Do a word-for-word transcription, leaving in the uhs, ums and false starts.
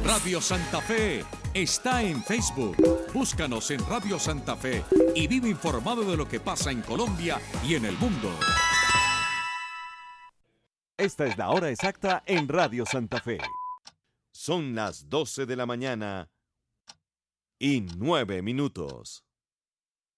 Radio Santa Fe está en Facebook. Búscanos en Radio Santa Fe y vive informado de lo que pasa en Colombia y en el mundo. Esta es la hora exacta en Radio Santa Fe. Son las doce de la mañana y nueve minutos.